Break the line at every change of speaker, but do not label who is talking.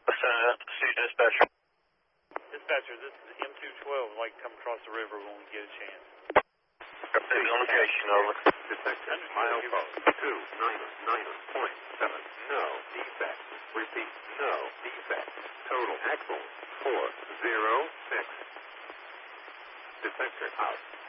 See dispatcher.
Dispatcher, this is M212. I'd like to come across the river when we get a chance.
Update on location, over.
Detected milepost 299.7. No defect. Repeat, no defect. Total axle 406. Detector out.